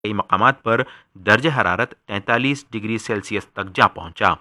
कई मकामात पर दर्ज हरारत 43 डिग्री सेल्सियस तक जा पहुंचा।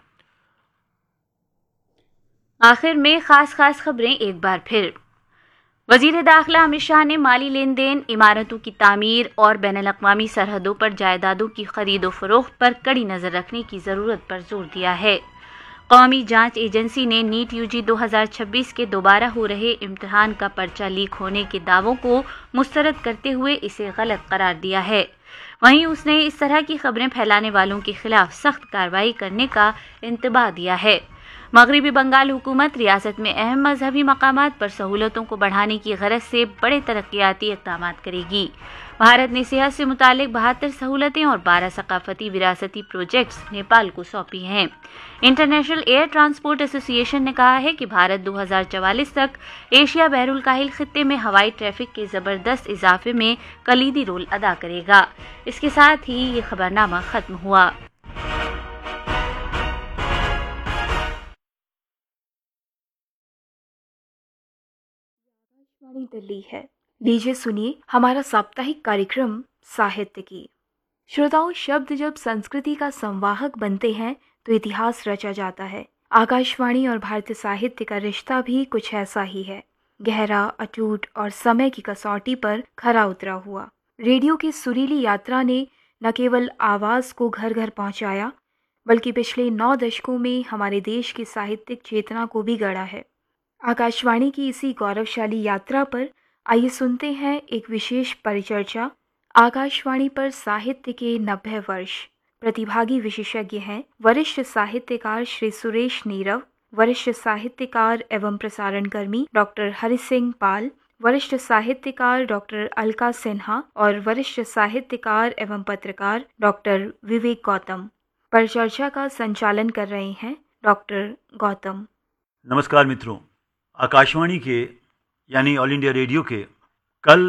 आखिर में खास खबरें एक बार फिर। वजीर दाखिला अमित शाह ने माली लेन देन, इमारतों की तामीर और बैनुल-अक़वामी सरहदों पर जायदादों की खरीद और फरोख्त पर कड़ी नजर रखने की जरूरत पर जोर दिया है। कौमी जांच एजेंसी ने नीट यूजी 2026 के दोबारा हो रहे इम्तिहान का पर्चा लीक होने के दावों को मुस्तरद करते हुए इसे गलत करार दिया है। वहीं उसने इस तरह की खबरें फैलाने वालों के खिलाफ सख्त कार्रवाई करने का इंतबाह दिया है। मगरिबी बंगाल हुकूमत रियासत में अहम मजहबी मकामात पर सहूलतों को बढ़ाने की गरज से बड़े तरक्याती इक़दाम करेगी। भारत ने सेहत से मुतालिक 72 सहूलतें और 12 सकाफती विरासती प्रोजेक्ट्स नेपाल को सौंपी हैं। इंटरनेशनल एयर ट्रांसपोर्ट एसोसिएशन ने कहा है कि भारत 2044 तक एशिया बहरुल काहिल खित्ते में हवाई ट्रैफिक के जबरदस्त इजाफे में कलीदी रोल अदा करेगा। इसके साथ ही ये खबरनामा खत्म हुआ। दिल्ली है। लीजिए सुनिए हमारा साप्ताहिक कार्यक्रम साहित्य की। श्रोताओं, शब्द जब संस्कृति का संवाहक बनते हैं तो इतिहास रचा जाता है। आकाशवाणी और भारतीय साहित्य का रिश्ता भी कुछ ऐसा ही है, गहरा, अटूट और समय की कसौटी पर खरा उतरा हुआ। रेडियो की सुरीली यात्रा ने न केवल आवाज को घर घर पहुंचाया, बल्कि पिछले 9 दशकों में हमारे देश की साहित्यिक चेतना को भी गढ़ा है। आकाशवाणी की इसी गौरवशाली यात्रा पर आइए सुनते हैं एक विशेष परिचर्चा। आकाशवाणी पर साहित्य के 90 वर्ष। प्रतिभागी विशेषज्ञ हैं वरिष्ठ साहित्यकार श्री सुरेश नीरव, वरिष्ठ साहित्यकार एवं प्रसारण कर्मी डॉक्टर हरि सिंह पाल, वरिष्ठ साहित्यकार डॉक्टर अलका सिन्हा और वरिष्ठ साहित्यकार एवं पत्रकार डॉक्टर विवेक गौतम। परिचर्चा का संचालन कर रहे हैं डॉक्टर गौतम। नमस्कार मित्रों, आकाशवाणी के यानी ऑल इंडिया रेडियो के कल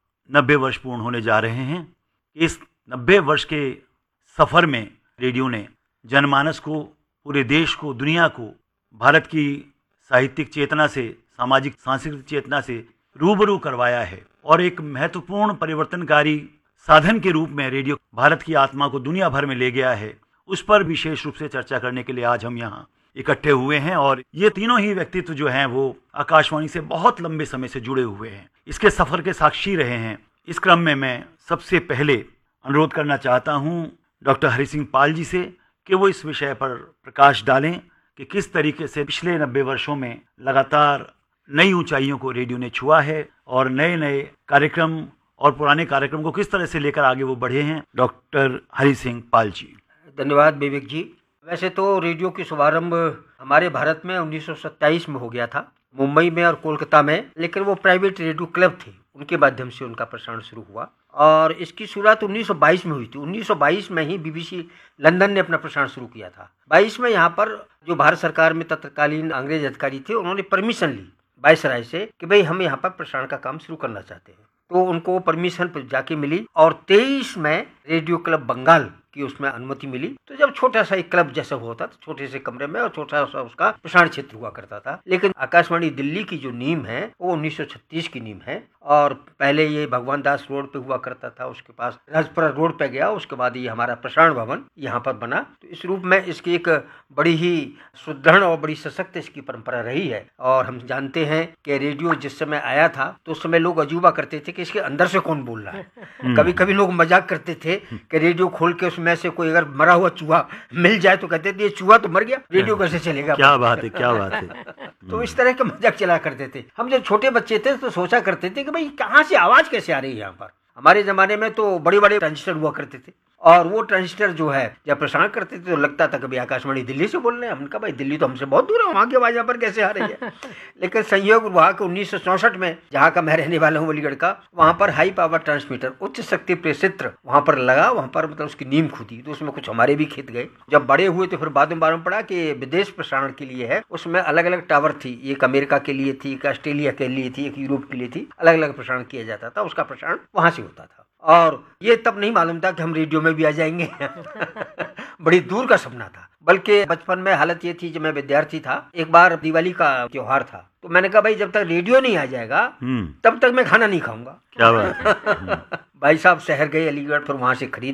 90 वर्ष पूर्ण होने जा रहे हैं। इस 90 वर्ष के सफ़र में रेडियो ने जनमानस को, पूरे देश को, दुनिया को भारत की साहित्यिक चेतना से, सामाजिक सांस्कृतिक चेतना से रूबरू करवाया है और एक महत्वपूर्ण परिवर्तनकारी साधन के रूप में रेडियो भारत की आत्मा को दुनिया भर में ले गया है। उस पर विशेष रूप से चर्चा करने के लिए आज हम यहाँ इकट्ठे हुए हैं और ये तीनों ही व्यक्तित्व जो हैं वो आकाशवाणी से बहुत लंबे समय से जुड़े हुए हैं, इसके सफ़र के साक्षी रहे हैं। इस क्रम में मैं सबसे पहले अनुरोध करना चाहता हूँ डॉक्टर हरि सिंह पाल जी से कि वो इस विषय पर प्रकाश डालें कि किस तरीके से पिछले 90 वर्षों में लगातार नई ऊंचाइयों को रेडियो ने छुआ है और नए नए कार्यक्रम और पुराने कार्यक्रम को किस तरह से लेकर आगे वो बढ़े हैं। डॉक्टर हरि सिंह पाल जी। धन्यवाद विवेक जी। वैसे तो रेडियो की शुभारंभ हमारे भारत में 1927 में हो गया था, मुंबई में और कोलकाता में, लेकिन वो प्राइवेट रेडियो क्लब थे, उनके माध्यम से उनका प्रसारण शुरू हुआ और इसकी शुरुआत 1922 में हुई थी। 1922 में ही बीबीसी लंदन ने अपना प्रसारण शुरू किया था। 22 में यहाँ पर जो भारत सरकार में तत्कालीन अंग्रेज अधिकारी थे, उन्होंने परमिशन ली वायसराय से कि भाई हम यहाँ पर प्रसारण का काम शुरू करना चाहते हैं, तो उनको परमिशन पर जाके मिली और 23 में रेडियो क्लब बंगाल की उसमें अनुमति मिली। तो जब छोटा सा एक क्लब जैसा होता तो छोटे से कमरे में और छोटा सा उसका प्रसारण क्षेत्र हुआ करता था। लेकिन आकाशवाणी दिल्ली की जो नींव है वो 1936 की नींव है और पहले ये भगवान दास रोड पे हुआ करता था, उसके पास राजपुरा रोड पे गया, उसके बाद ये हमारा प्रसारण भवन यहाँ पर बना। तो इस रूप में इसकी एक बड़ी ही सुदृढ़ और बड़ी सशक्त इसकी परंपरा रही है। और हम जानते हैं कि रेडियो जिस समय आया था तो उस समय लोग अजूबा करते थे कि इसके अंदर से कौन बोल रहा है। कभी कभी लोग मजाक करते थे कि रेडियो खोल के उसमें से कोई अगर मरा हुआ चूहा मिल जाए तो कहते थे ये चूहा तो मर गया, रेडियो कैसे चलेगा। क्या बात है, क्या बात है। तो इस तरह के मजाक चला करते थे। हम जब छोटे बच्चे थे तो सोचा करते थे कि भाई कहाँ से आवाज कैसे आ रही है यहाँ पर। हमारे जमाने में तो बड़े बड़े ट्रांजिस्टर हुआ करते थे और वो ट्रांजिस्टर जो है जब प्रसारण करते थे तो लगता था कभी आकाशवाणी दिल्ली से बोल रहे हैं। हमने कहा भाई दिल्ली तो हमसे बहुत दूर है, वहाँ की आवाज यहाँ पर कैसे आ रही है। लेकिन संयोग हुआ कि 1964 में, जहाँ का मैं रहने वाला हूँ अलीगढ़ का, वहाँ पर हाई पावर ट्रांसमीटर, उच्च शक्ति प्रेषित्र वहाँ पर लगा, वहाँ पर मतलब उसकी नींव खुदी, तो उसमें कुछ हमारे भी खेत गए। जब बड़े हुए तो फिर बाद में मालूम पड़ा कि विदेश प्रसारण के लिए है, उसमें अलग अलग टावर थी, एक अमेरिका के लिए थी, एक ऑस्ट्रेलिया के लिए थी, एक यूरोप के लिए थी, अलग अलग प्रसारण किया जाता था, उसका प्रसारण वहाँ से होता था। और ये तब नहीं मालूम था कि हम रेडियो में भी आ जाएंगे। बड़ी दूर का सपना था। बल्कि बचपन में हालत ये थी, जब मैं विद्यार्थी था, एक बार दिवाली का त्योहार था, तो मैंने कहा भाई जब तक रेडियो नहीं आ जाएगा तब तक मैं खाना नहीं खाऊंगा। क्या बात है। भाई साहब शहर गए अलीगढ़, फिर वहाँ से खरीद